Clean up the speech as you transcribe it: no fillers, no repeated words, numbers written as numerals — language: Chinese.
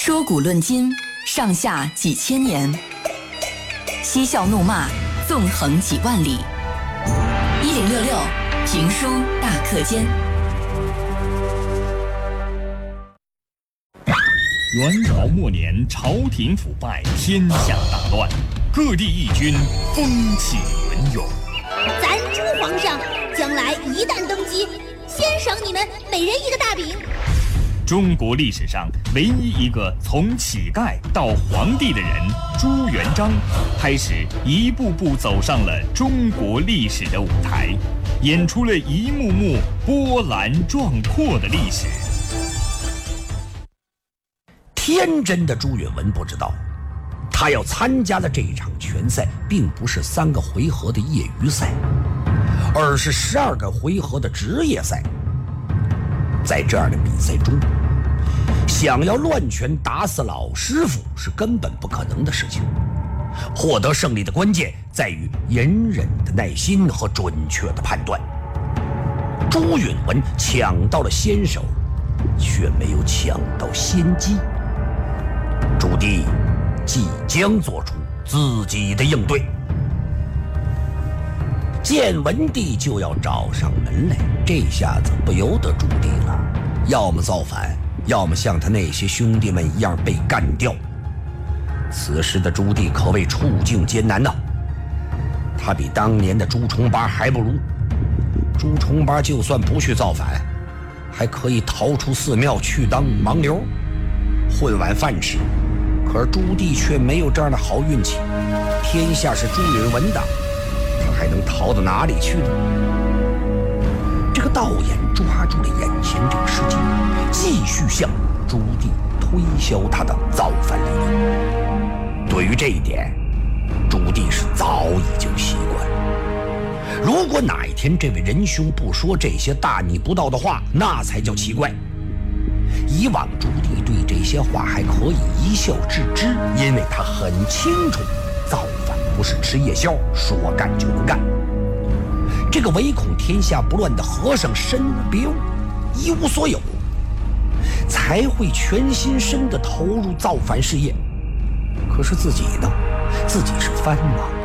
说古论今，上下几千年；嬉笑怒骂，纵横几万里。1066评书大课间。 元朝末年，朝廷腐败，天下大乱，各地义军风起云涌。 咱朱皇上将来一旦登基，先赏你们每人一个大饼。 中国历史上唯一一个从乞丐到皇帝的人朱元璋，开始一步步走上了中国历史的舞台，演出了一幕幕波澜壮阔的历史。 天真的朱允炆不知道，他要参加的这一场拳赛并不是3个回合的业余赛，而是12个回合的职业赛。在这样的比赛中，想要乱拳打死老师傅是根本不可能的事情。获得胜利的关键在于隐忍的耐心和准确的判断。朱允炆抢到了先手，却没有抢到先机。朱棣即将做出自己的应对。建文帝就要找上门来，这下子不由得朱棣了，要么造反，要么像他那些兄弟们一样被干掉。此时的朱棣可谓处境艰难呐，他比当年的朱重八还不如。朱重八就算不去造反，还可以逃出寺庙去当盲流，混碗饭吃。可是朱棣却没有这样的好运气，天下是朱允炆的，他还能逃到哪里去呢？这个导演抓住了眼前这个时机，继续向朱棣推销他的造反理论。对于这一点，朱棣是早已经习惯了。如果哪一天这位仁兄不说这些大逆不道的话，那才叫奇怪。以往朱棣对这些话还可以一笑置之，因为他很清楚造反不是吃夜宵，说干就能干。这个唯恐天下不乱的和尚身无别物，一无所有，才会全心身地投入造反事业。可是自己呢？自己是藩王，